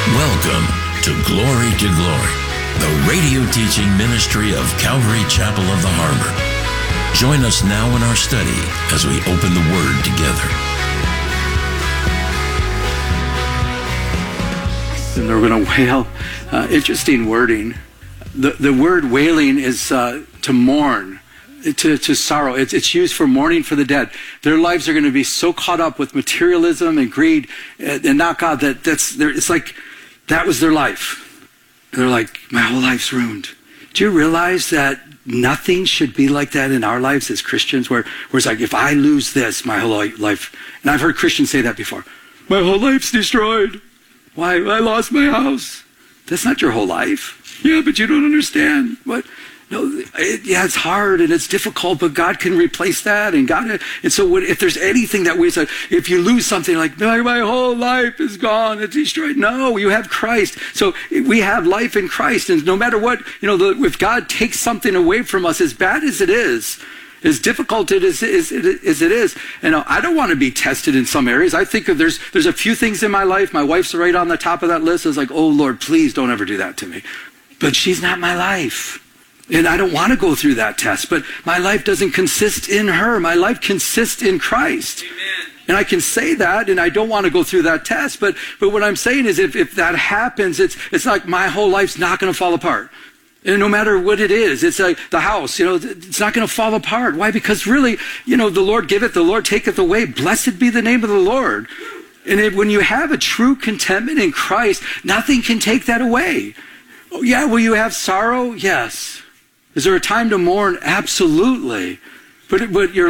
Welcome to Glory, the radio teaching ministry of Calvary Chapel of the Harbor. Join us now in our study as we open the Word together. And they're going to wail. Interesting wording. The word wailing is to mourn, to sorrow. It's used for mourning for the dead. Their lives are going to be so caught up with materialism and greed and not God that it's like that was their life. They're like, my whole life's ruined. Do you realize that nothing should be like that in our lives as Christians, where it's like, if I lose this, my whole life, and I've heard Christians say that before, my whole life's destroyed. Why? I lost my house. That's not your whole life. Yeah, but you don't understand. What? No, it's hard and it's difficult, but God can replace that. And so if there's anything that we say, if you lose something like my whole life is gone, it's destroyed. No, you have Christ. So we have life in Christ. And no matter what, if God takes something away from us, as bad as it is, as difficult as it is, and I don't want to be tested in some areas. I think there's a few things in my life. My wife's right on the top of that list. It's like, oh Lord, please don't ever do that to me. But she's not my life. And I don't want to go through that test, but my life doesn't consist in her. My life consists in Christ. Amen. And I can say that, and I don't want to go through that test, but what I'm saying is if that happens, it's like my whole life's not going to fall apart. And no matter what it is, it's like the house, it's not going to fall apart. Why? Because really, the Lord giveth, the Lord taketh away. Blessed be the name of the Lord. And when you have a true contentment in Christ, nothing can take that away. Oh, yeah, will you have sorrow? Yes. Is there a time to mourn? Absolutely. But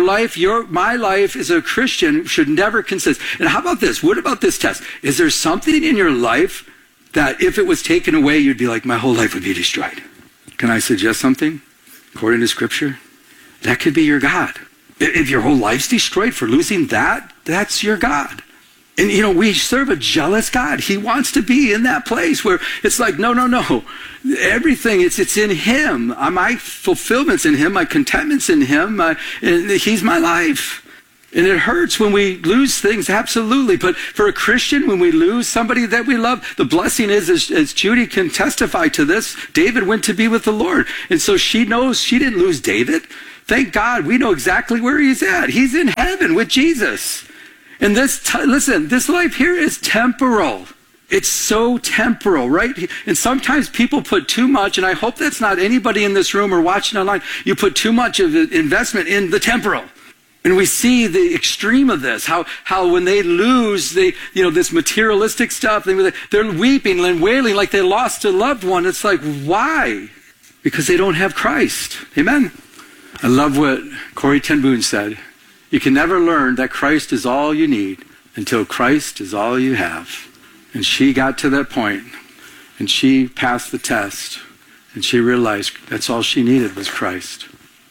my life as a Christian should never consist. And how about this? What about this test? Is there something in your life that if it was taken away, you'd be like, my whole life would be destroyed? Can I suggest something? According to Scripture, that could be your God. If your whole life's destroyed for losing that, that's your God. And we serve a jealous God. He wants to be in that place where it's like, no. Everything, it's in Him. My fulfillment's in Him. My contentment's in Him. And He's my life. And it hurts when we lose things, absolutely. But for a Christian, when we lose somebody that we love, the blessing is, as Judy can testify to this, David went to be with the Lord. And so she knows she didn't lose David. Thank God, we know exactly where he's at. He's in heaven with Jesus. And this life here is temporal. It's so temporal, right? And sometimes people put too much, and I hope that's not anybody in this room or watching online, you put too much of investment in the temporal. And we see the extreme of this, how when they lose this materialistic stuff, they're weeping and wailing like they lost a loved one. It's like, why? Because they don't have Christ. Amen? I love what Corrie ten Boom said. You can never learn that Christ is all you need until Christ is all you have. And she got to that point, and she passed the test, and she realized that's all she needed was Christ.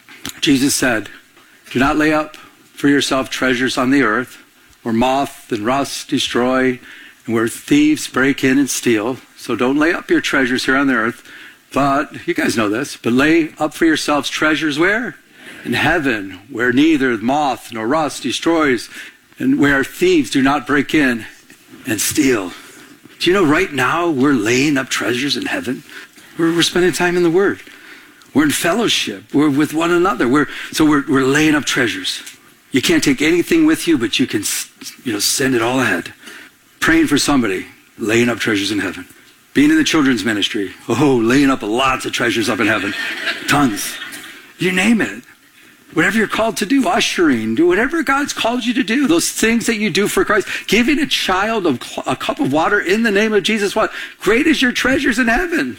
Jesus said, do not lay up for yourself treasures on the earth, where moth and rust destroy, and where thieves break in and steal. So don't lay up your treasures here on the earth, but, you guys know this, but lay up for yourselves treasures where? In heaven, where neither moth nor rust destroys, and where thieves do not break in and steal. Do you know right now we're laying up treasures in heaven? We're spending time in the Word. We're in fellowship. We're with one another. We're laying up treasures. You can't take anything with you, but you can send it all ahead. Praying for somebody, laying up treasures in heaven. Being in the children's ministry, laying up lots of treasures up in heaven. Tons. You name it. Whatever you're called to do, ushering, do whatever God's called you to do, those things that you do for Christ, giving a child a cup of water in the name of Jesus, what? Great is your treasures in heaven.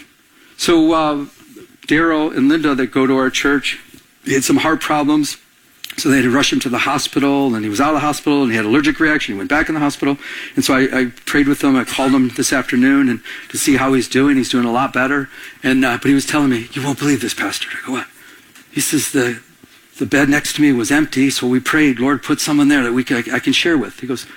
So Daryl and Linda that go to our church, they had some heart problems, so they had to rush him to the hospital, and he was out of the hospital, and he had an allergic reaction. He went back in the hospital, and so I prayed with him. I called him this afternoon and to see how he's doing. He's doing a lot better, but he was telling me, you won't believe this, Pastor. I go, what? He says, the bed next to me was empty, so we prayed, Lord, put someone there that I can share with. He goes,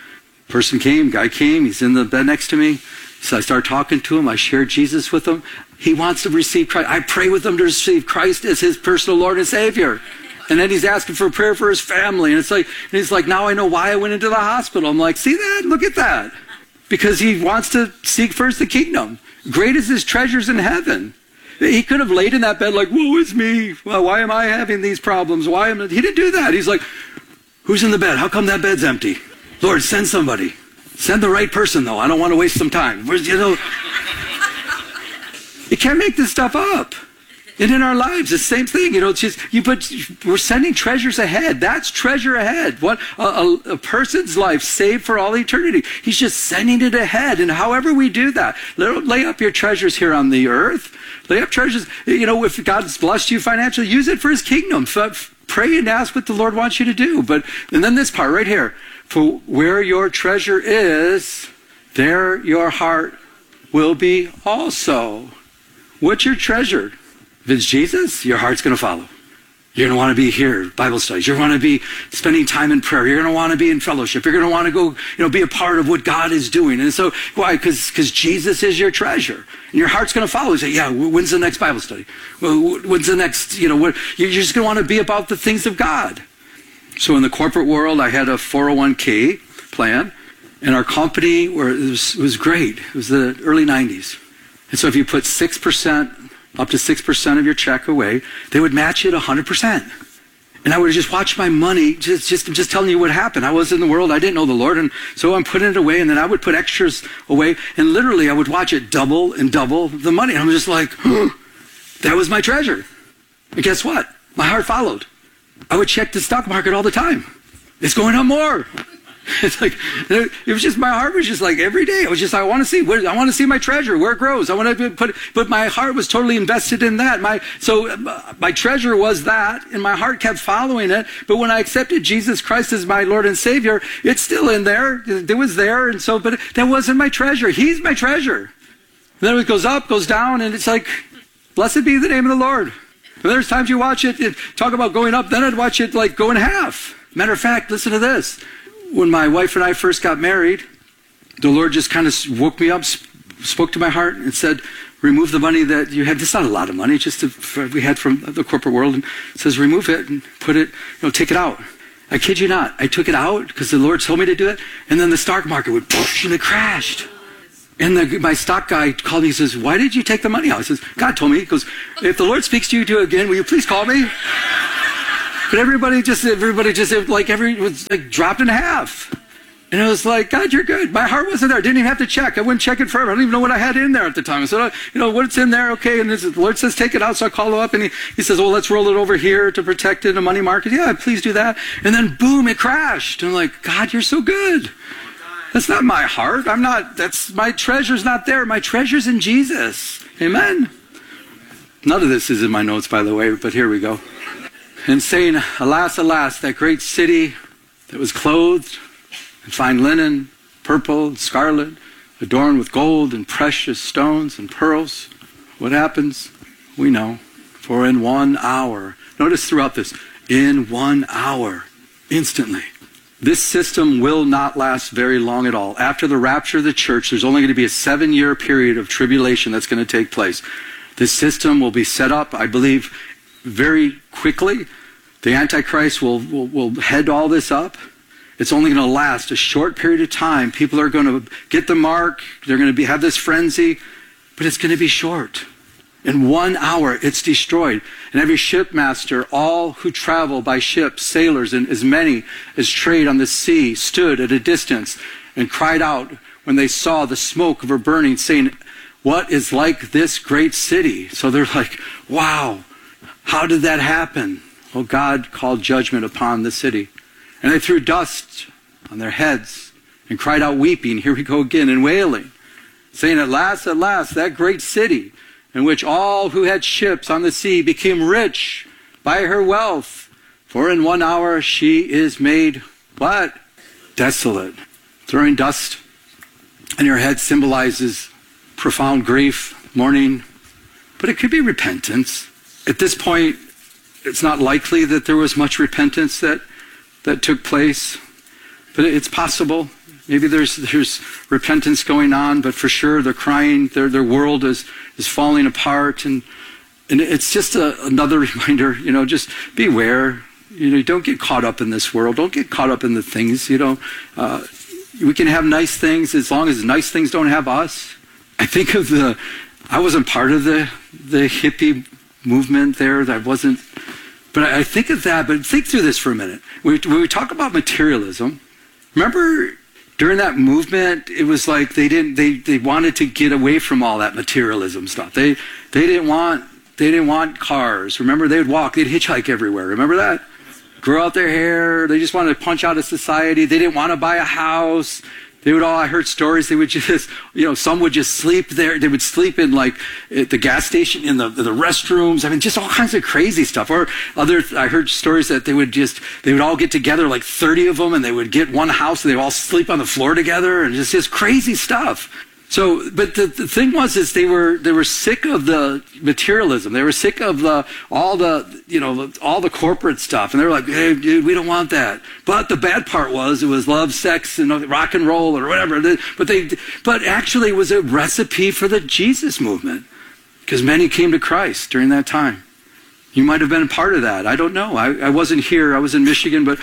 guy came, he's in the bed next to me. So I started talking to him. I shared Jesus with him. He wants to receive Christ. I pray with him to receive Christ as his personal Lord and Savior. And then he's asking for prayer for his family. And he's like, now I know why I went into the hospital. I'm like, see that? Look at that. because he wants to seek first the kingdom. Great is his treasures in heaven. He could have laid in that bed like, woe is me. Well, why am I having these problems? He didn't do that. He's like, who's in the bed? How come that bed's empty? Lord, send somebody. Send the right person, though. I don't want to waste some time. You can't make this stuff up. And in our lives, the same thing. It's just, we're sending treasures ahead. That's treasure ahead. What a person's life saved for all eternity. He's just sending it ahead. And however we do that, lay up your treasures here on the earth. Lay up treasures. If God's blessed you financially, use it for his kingdom. Pray and ask what the Lord wants you to do. And then this part right here. For where your treasure is, there your heart will be also. What's your treasure? If it's Jesus, your heart's going to follow. You're going to want to be here, Bible studies. You're going to be spending time in prayer. You're going to want to be in fellowship. You're going to want to go, be a part of what God is doing. And so, why? Because Jesus is your treasure. And your heart's going to follow. You say, yeah, when's the next Bible study? When's the next, you're just going to want to be about the things of God. So in the corporate world, I had a 401k plan. And our company, it was great. It was the early 90s. And so if you put 6%, up to 6% of your check away, they would match it 100%. And I would just watch my money, I'm just telling you what happened. I was in the world, I didn't know the Lord, and so I'm putting it away, and then I would put extras away, and literally I would watch it double and double the money. And I'm just like, that was my treasure. And guess what? My heart followed. I would check the stock market all the time. It's going up more. It's like, it was just, my heart was just like every day. I want to see my treasure, where it grows. I want to but my heart was totally invested in that. My treasure was that, and my heart kept following it. But when I accepted Jesus Christ as my Lord and Savior, it's still in there. It was there. And so, but that wasn't my treasure. He's my treasure. And then it goes up, goes down, and it's like, blessed be the name of the Lord. And there's times you watch it, talk about going up, then I'd watch it like go in half. Matter of fact, listen to this. When my wife and I first got married, the Lord just kind of woke me up, spoke to my heart and said, remove the money that you had. This is not a lot of money, just we had from the corporate world. And it says, remove it and put it, take it out. I kid you not. I took it out because the Lord told me to do it. And then the stock market would push and it crashed. And my stock guy called me and says, why did you take the money out? I says, God told me. He goes, if the Lord speaks to you do it again, will you please call me? But everybody just was like dropped in half. And it was like, God, you're good. My heart wasn't there. I didn't even have to check. I wouldn't check it forever. I don't even know what I had in there at the time. I said, what's in there? Okay. And the Lord says, take it out. So I call him up and he says, well, let's roll it over here to protect it in a money market. Yeah, please do that. And then boom, it crashed. And I'm like, God, you're so good. That's not my heart. My treasure's not there. My treasure's in Jesus. Amen. None of this is in my notes, by the way, but here we go. And saying, alas, alas, that great city that was clothed in fine linen, purple and scarlet, adorned with gold and precious stones and pearls. What happens? We know. For in 1 hour, notice throughout this, in 1 hour, instantly. This system will not last very long at all. After the rapture of the church, there's only going to be a 7-year period of tribulation that's going to take place. This system will be set up, I believe, very quickly. The Antichrist will head all this up. It's only going to last a short period of time. People are going to get the mark. They're going to have this frenzy, but it's going to be short. In 1 hour, it's destroyed. And every shipmaster, all who travel by ship, sailors, and as many as trade on the sea, stood at a distance and cried out when they saw the smoke of her burning, saying, what is like this great city? So they're like, wow, how did that happen? Well, God called judgment upon the city. And they threw dust on their heads and cried out weeping, here we go again, and wailing, saying, at last, that great city in which all who had ships on the sea became rich by her wealth. For in 1 hour she is made, what? Desolate. Throwing dust on your head symbolizes profound grief, mourning, but it could be repentance. At this point, it's not likely that there was much repentance that took place, but it's possible. Maybe there's repentance going on, but for sure they're crying. Their world is falling apart, and it's just another reminder. Just beware. Don't get caught up in this world. Don't get caught up in the things. we can have nice things as long as nice things don't have us. I think of I wasn't part of the hippie movement there. But I think of that, but think through this for a minute. When we talk about materialism, remember during that movement, it was like they wanted to get away from all that materialism stuff. They didn't want cars. Remember, they'd hitchhike everywhere. Remember that? Grow out their hair. They just wanted to punch out of society. They didn't want to buy a house. I heard stories, they would just, some would just sleep there. They would sleep in at the gas station, in the restrooms. I mean, just all kinds of crazy stuff. Or I heard stories that they would all get together, like 30 of them, and they would get one house and they'd all sleep on the floor together, and just crazy stuff. So, but the thing was, they were sick of the materialism. They were sick of all the corporate stuff. And they were like, hey, dude, we don't want that. But the bad part was, it was love, sex, and rock and roll or whatever. But actually it was a recipe for the Jesus movement. Because many came to Christ during that time. You might have been a part of that. I don't know. I wasn't here. I was in Michigan, but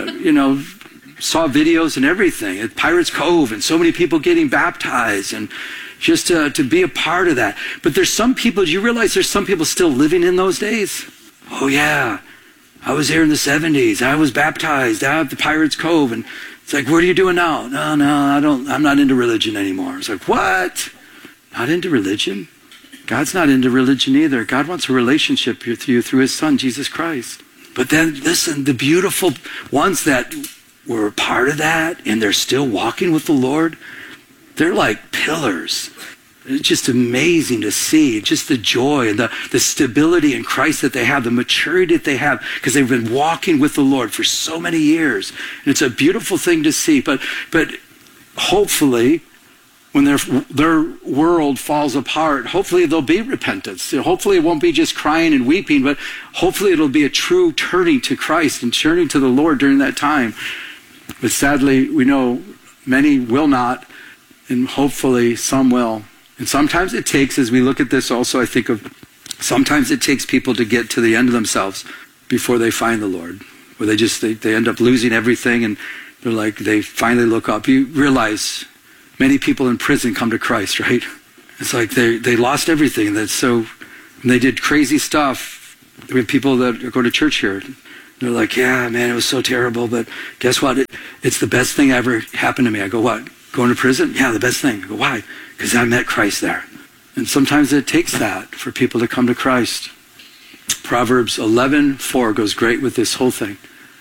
saw videos and everything at Pirates Cove, and so many people getting baptized, and just to be a part of that. But there's some people, do you realize there's some people still living in those days? Oh yeah, I was here in the 70s. I was baptized out at the Pirates Cove. And it's like, what are you doing now? No, I'm not into religion anymore. It's like, what? Not into religion? God's not into religion either. God wants a relationship with you through his son, Jesus Christ. But then listen, the beautiful ones that were a part of that, and they're still walking with the Lord, they're like pillars. It's just amazing to see, just the joy and the stability in Christ that they have, the maturity that they have, because they've been walking with the Lord for so many years. And it's a beautiful thing to see. But hopefully, when their world falls apart, hopefully there'll be repentance. Hopefully it won't be just crying and weeping, but hopefully it'll be a true turning to Christ and turning to the Lord during that time. But sadly, we know many will not, and hopefully some will. And sometimes it takes, as we look at this also, I think of, sometimes it takes people to get to the end of themselves before they find the Lord. Where they end up losing everything, and they're like, they finally look up. You realize many people in prison come to Christ, right? It's like they lost everything. And they did crazy stuff. We have people that go to church here. They're like, yeah, man, it was so terrible, but guess what? It's the best thing ever happened to me. I go, what? Going to prison? Yeah, the best thing. I go, why? Because I met Christ there. And sometimes it takes that for people to come to Christ. Proverbs 11:4 goes great with this whole thing.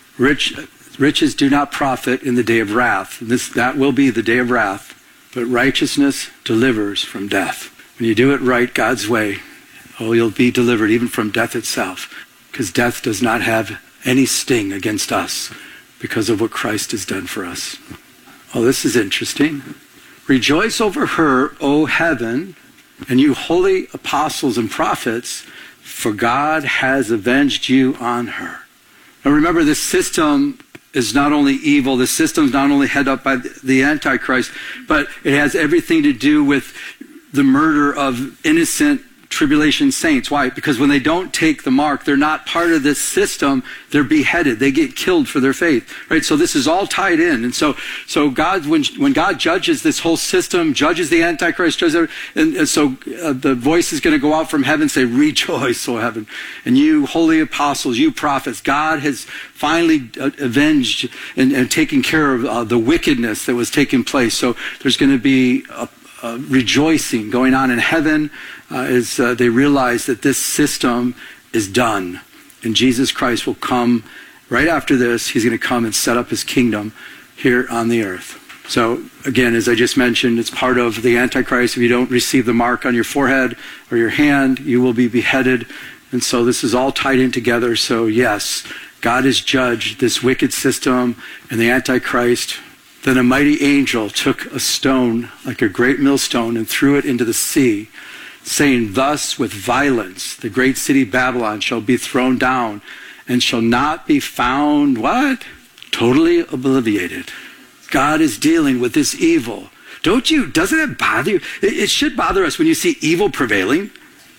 Riches do not profit in the day of wrath. That will be the day of wrath. But righteousness delivers from death. When you do it right, God's way, you'll be delivered even from death itself. Because death does not have any sting against us because of what Christ has done for us. Oh, this is interesting. Rejoice over her, O heaven, and you holy apostles and prophets, for God has avenged you on her. Now remember, this system is not only evil, the system is not only headed up by the Antichrist, but it has everything to do with the murder of innocent tribulation saints. Why? Because when they don't take the mark, they're not part of this system. They're beheaded. They get killed for their faith. Right? So this is all tied in. And so God, when God judges this whole system, judges the Antichrist, and so the voice is going to go out from heaven, say, rejoice, O heaven. And you holy apostles, you prophets, God has finally avenged and taken care of the wickedness that was taking place. So there's going to be a rejoicing going on in heaven as they realize that this system is done. And Jesus Christ will come right after this. He's going to come and set up his kingdom here on the earth. So again, as I just mentioned, it's part of the Antichrist. If you don't receive the mark on your forehead or your hand, you will be beheaded. And so this is all tied in together. So yes, God has judged this wicked system and the Antichrist. Then a mighty angel took a stone, like a great millstone, and threw it into the sea, saying, thus with violence the great city Babylon shall be thrown down, and shall not be found, what? Totally obliterated. God is dealing with this evil. Doesn't it bother you? It should bother us when you see evil prevailing.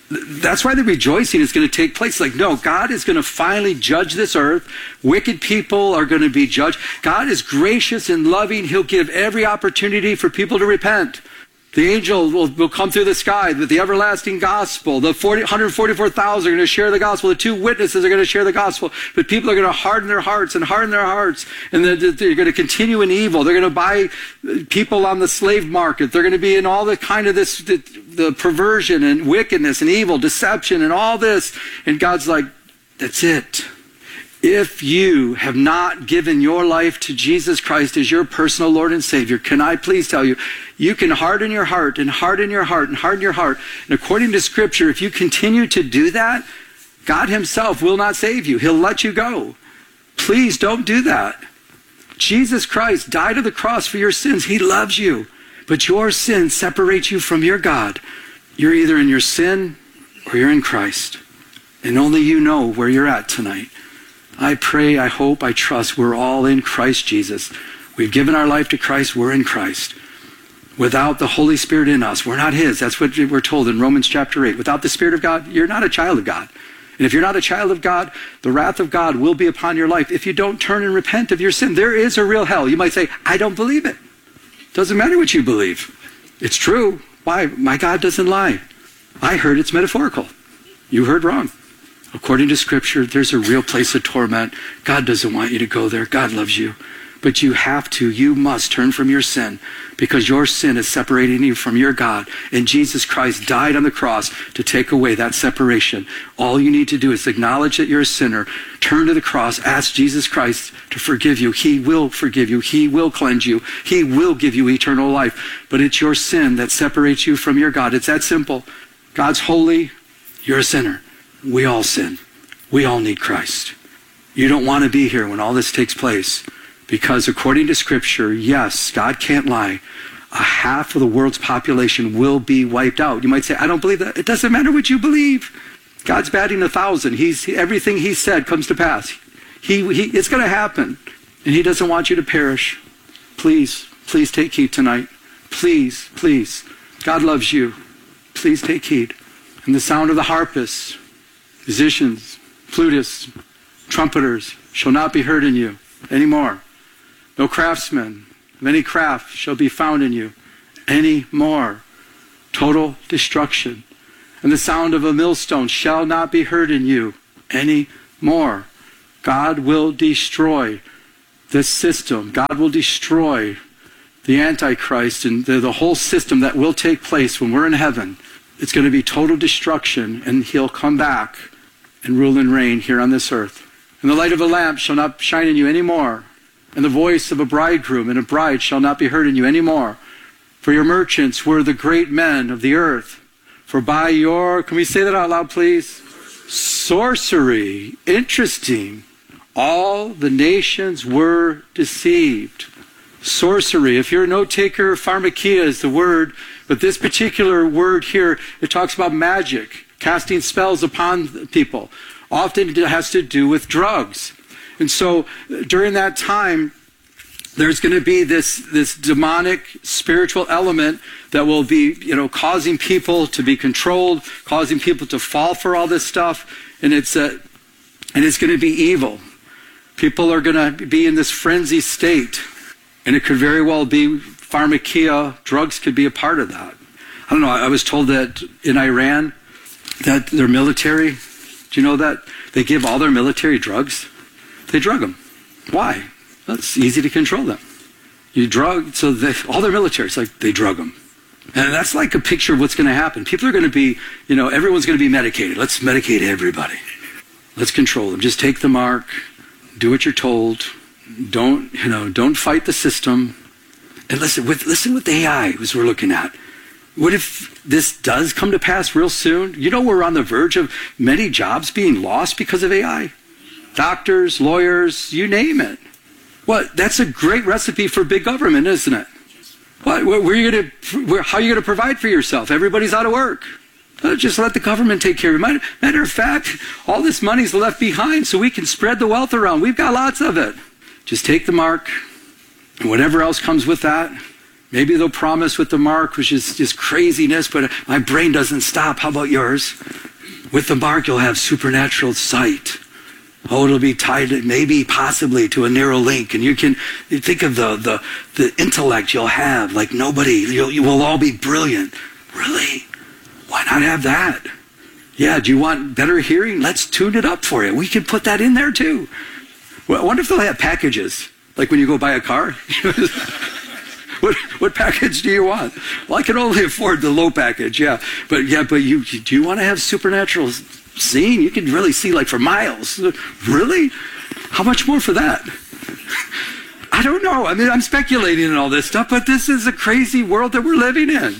That's why the rejoicing is going to take place. Like, no, God is going to finally judge this earth. Wicked people are going to be judged. God is gracious and loving. He'll give every opportunity for people to repent. The angel will come through the sky with the everlasting gospel. The 144,000 are going to share the gospel. The 2 witnesses are going to share the gospel. But people are going to harden their hearts. And they're going to continue in evil. They're going to buy people on the slave market. They're going to be in all the kind of the perversion and wickedness and evil, deception and all this. And God's like, that's it. If you have not given your life to Jesus Christ as your personal Lord and Savior, can I please tell you, you can harden your heart and harden your heart and harden your heart. And according to Scripture, if you continue to do that, God himself will not save you. He'll let you go. Please don't do that. Jesus Christ died on the cross for your sins. He loves you. But your sin separates you from your God. You're either in your sin or you're in Christ. And only you know where you're at tonight. I pray, I hope, I trust we're all in Christ Jesus. We've given our life to Christ. We're in Christ. Without the Holy Spirit in us, we're not his. That's what we're told in Romans chapter 8. Without the Spirit of God, you're not a child of God. And if you're not a child of God, the wrath of God will be upon your life if you don't turn and repent of your sin. There is a real hell. You might say, I don't believe it. Doesn't matter what you believe. It's true. Why? My God doesn't lie. I heard it's metaphorical. You heard wrong. According to Scripture, there's a real place of torment. God doesn't want you to go there. God loves you. But you must turn from your sin because your sin is separating you from your God. And Jesus Christ died on the cross to take away that separation. All you need to do is acknowledge that you're a sinner, turn to the cross, ask Jesus Christ to forgive you. He will forgive you. He will cleanse you. He will give you eternal life. But it's your sin that separates you from your God. It's that simple. God's holy. You're a sinner. We all sin. We all need Christ. You don't want to be here when all this takes place because according to Scripture, yes, God can't lie. A half of the world's population will be wiped out. You might say, I don't believe that. It doesn't matter what you believe. God's batting 1,000. Everything he said comes to pass. It's going to happen. And he doesn't want you to perish. Please take heed tonight. Please. God loves you. Please take heed. And the sound of the harpists, musicians, flutists, trumpeters shall not be heard in you anymore. No craftsman of any craft shall be found in you anymore. Total destruction. And the sound of a millstone shall not be heard in you anymore. God will destroy this system. God will destroy the Antichrist and the whole system that will take place when we're in heaven. It's going to be total destruction, and he'll come back and rule and reign here on this earth. And the light of a lamp shall not shine in you anymore, and the voice of a bridegroom and a bride shall not be heard in you anymore. For your merchants were the great men of the earth. For by your, can we say that out loud, please? Sorcery. Interesting. All the nations were deceived. Sorcery. If you're a note taker, pharmakia is the word. But this particular word here, it talks about magic, casting spells upon people. Often it has to do with drugs. And so during that time, there's going to be this demonic spiritual element that will be, causing people to be controlled, causing people to fall for all this stuff. And it's going to be evil. People are going to be in this frenzy state. And it could very well be pharmakia. Drugs could be a part of that. I don't know. I was told that in Iran, that their military, do you know that? They give all their military drugs. They drug them. Why? Well, it's easy to control them. You drug, so all their military, it's like they drug them. And that's like a picture of what's going to happen. People are going to be, everyone's going to be medicated. Let's medicate everybody. Let's control them. Just take the mark. Do what you're told. Don't fight the system. And listen with AI, as we're looking at. What if this does come to pass real soon? We're on the verge of many jobs being lost because of AI. Doctors, lawyers, you name it. That's a great recipe for big government, isn't it? How are you going to provide for yourself? Everybody's out of work. Just let the government take care of it. Matter of fact, all this money's left behind so we can spread the wealth around. We've got lots of it. Just take the mark and whatever else comes with that. Maybe they'll promise with the mark, which is just craziness, but my brain doesn't stop. How about yours? With the mark, you'll have supernatural sight. Oh, it'll be tied, maybe, possibly, to a narrow link. And you think of the intellect you'll have, like nobody. You will all be brilliant. Really? Why not have that? Yeah, do you want better hearing? Let's tune it up for you. We can put that in there too. Well, I wonder if they'll have packages, like when you go buy a car. What package do you want? Well, I can only afford the low package, yeah. But do you want to have supernatural seeing? You can really see like for miles. Really? How much more for that? I don't know. I mean, I'm speculating on all this stuff, but this is a crazy world that we're living in.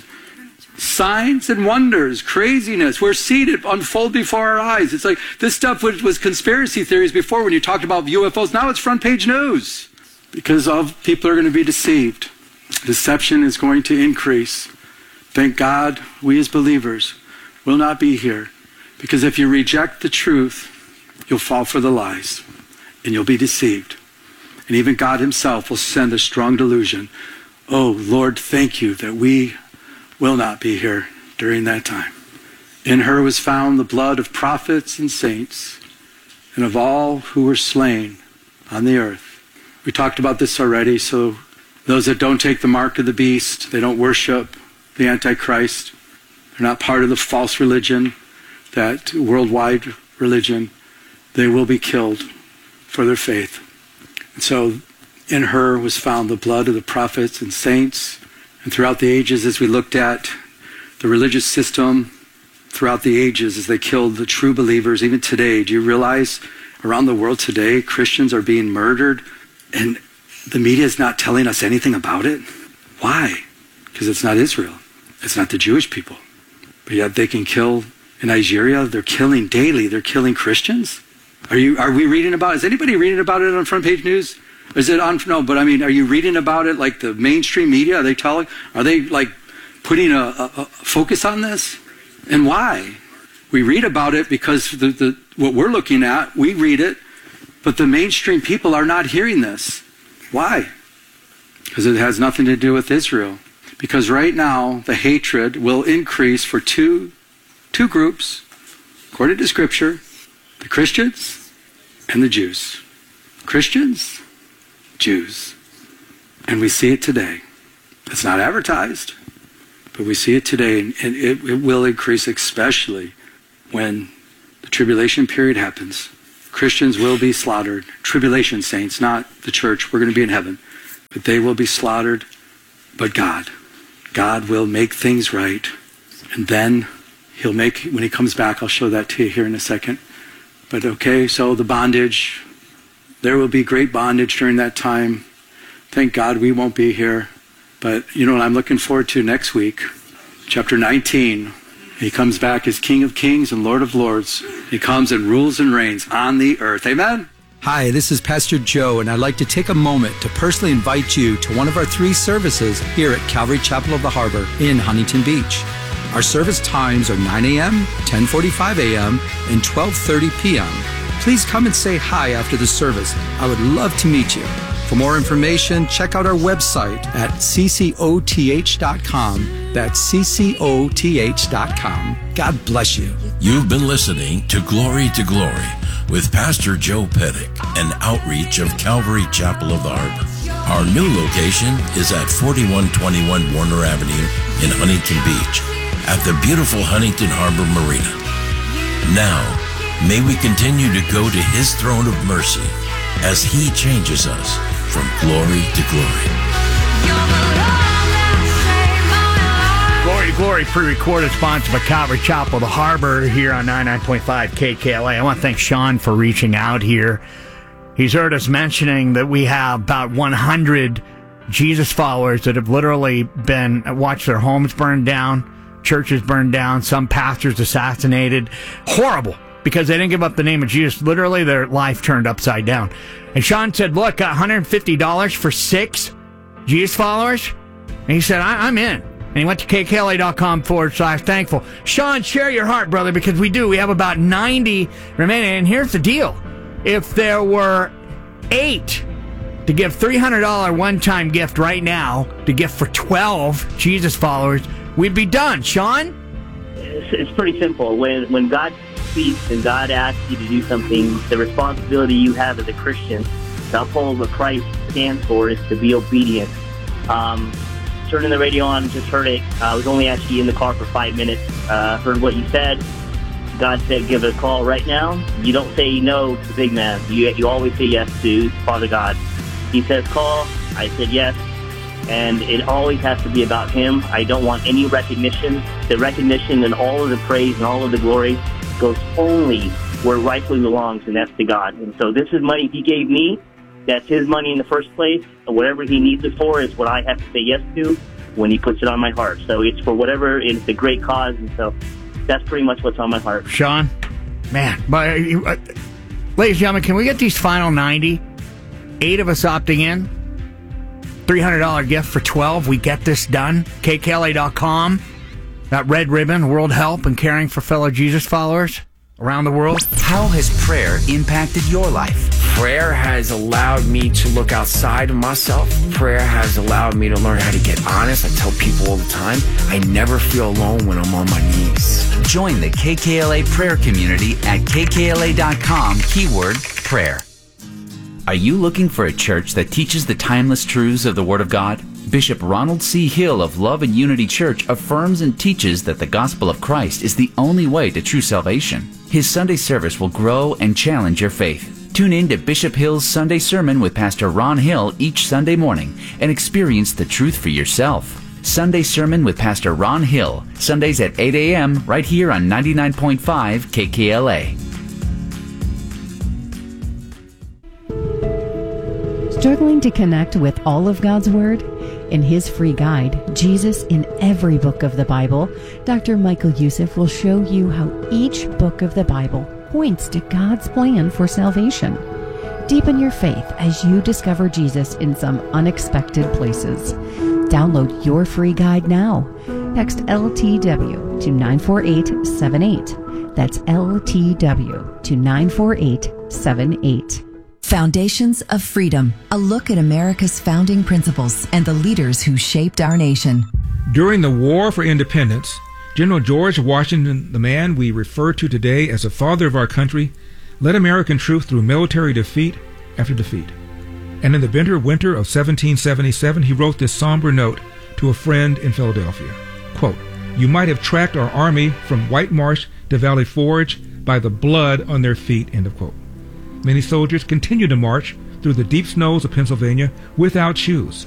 Signs and wonders, craziness. We're seeing it unfold before our eyes. It's like this stuff was conspiracy theories before when you talked about UFOs. Now it's front page news because people are going to be deceived. Deception is going to increase. Thank God we as believers will not be here, because if you reject the truth, you'll fall for the lies and you'll be deceived. And even God himself will send a strong delusion. Oh, Lord, thank you that we will not be here during that time. In her was found the blood of prophets and saints and of all who were slain on the earth. We talked about this already, so those that don't take the mark of the beast, they don't worship the Antichrist, they're not part of the false religion, that worldwide religion, they will be killed for their faith. And so in her was found the blood of the prophets and saints. And throughout the ages, as we looked at the religious system, throughout the ages, as they killed the true believers, even today, do you realize around the world today, Christians are being murdered and the media is not telling us anything about it? Why? Because it's not Israel. It's not the Jewish people. But yet they can kill in Nigeria. They're killing daily. They're killing Christians. Are we reading about it? Is anybody reading about it on front page news? Is it on? No, but I mean, are you reading about it like the mainstream media? Are they like putting a focus on this? And why? We read about it because what we're looking at, we read it, but the mainstream people are not hearing this. Why? Because it has nothing to do with Israel. Because right now, the hatred will increase for two groups, according to Scripture, the Christians and the Jews. Christians, Jews. And we see it today. It's not advertised, but we see it today, and it will increase, especially when the tribulation period happens. Christians will be slaughtered. Tribulation saints, not the church. We're going to be in heaven. But they will be slaughtered. But God will make things right. And then he'll make, when he comes back, I'll show that to you here in a second. But okay, so the bondage, there will be great bondage during that time. Thank God we won't be here. But you know what I'm looking forward to next week? Chapter 19. He comes back as King of Kings and Lord of Lords. He comes and rules and reigns on the earth. Amen? Hi, this is Pastor Joe, and I'd like to take a moment to personally invite you to one of our 3 services here at Calvary Chapel of the Harbor in Huntington Beach. Our service times are 9 a.m., 10:45 a.m., and 12:30 p.m. Please come and say hi after the service. I would love to meet you. For more information, check out our website at ccoth.com. That's ccoth.com. God bless you. You've been listening to Glory with Pastor Joe Pettick, an outreach of Calvary Chapel of the Harbor. Our new location is at 4121 Warner Avenue in Huntington Beach at the beautiful Huntington Harbor Marina. Now, may we continue to go to his throne of mercy as he changes us from glory to glory. Glory to Glory, pre-recorded, sponsored by Calvary Chapel of the Harbor here on 99.5 KKLA. I want to thank Sean for reaching out here. He's heard us mentioning that we have about 100 Jesus followers that have literally been watched their homes burned down, churches burned down, some pastors assassinated. Horrible. Because they didn't give up the name of Jesus. Literally, their life turned upside down. And Sean said, look, $150 for 6 Jesus followers? And he said, I'm in. And he went to kkla.com/thankful. Sean, share your heart, brother, because we do. We have about 90 remaining. And here's the deal. If there were 8 to give $300 one-time gift right now, to gift for 12 Jesus followers, we'd be done. Sean? It's pretty simple. When God speaks and God asks you to do something, the responsibility you have as a Christian to uphold what Christ stands for is to be obedient. Turning the radio on, just heard it. I was only actually in the car for 5 minutes. Heard what you said. God said, give it a call right now. You don't say no to the big man. You always say yes to Father God. He says call. I said yes. And it always has to be about Him. I don't want any recognition. The recognition and all of the praise and all of the glory goes only where it rightfully belongs, and that's to God. And so this is money He gave me. That's His money in the first place. Whatever He needs it for is what I have to say yes to when He puts it on my heart. So it's for whatever, it's a great cause, and so that's pretty much what's on my heart. Sean? Man. But, ladies and gentlemen, can we get these final 90? 8 of us opting in. $300 gift for 12. We get this done. KKLA.com. That red ribbon, World Help and Caring for Fellow Jesus Followers around the world. How has prayer impacted your life? Prayer has allowed me to look outside of myself. Prayer has allowed me to learn how to get honest. I tell people all the time, I never feel alone when I'm on my knees. Join the KKLA prayer community at kkla.com, keyword prayer. Are you looking for a church that teaches the timeless truths of the Word of God? Bishop Ronald C. Hill of Love and Unity Church affirms and teaches that the gospel of Christ is the only way to true salvation. His Sunday service will grow and challenge your faith. Tune in to Bishop Hill's Sunday Sermon with Pastor Ron Hill each Sunday morning and experience the truth for yourself. Sunday Sermon with Pastor Ron Hill, Sundays at 8 a.m. right here on 99.5 KKLA. Struggling to connect with all of God's Word? In his free guide, Jesus in Every Book of the Bible, Dr. Michael Youssef will show you how each book of the Bible points to God's plan for salvation. Deepen your faith as you discover Jesus in some unexpected places. Download your free guide now. Text LTW to 94878. That's LTW to 94878. Foundations of Freedom, a look at America's founding principles and the leaders who shaped our nation. During the War for Independence, General George Washington, the man we refer to today as the father of our country, led American troops through military defeat after defeat. And in the bitter winter of 1777, he wrote this somber note to a friend in Philadelphia. Quote, "You might have tracked our army from White Marsh to Valley Forge by the blood on their feet," end of quote. Many soldiers continued to march through the deep snows of Pennsylvania without shoes.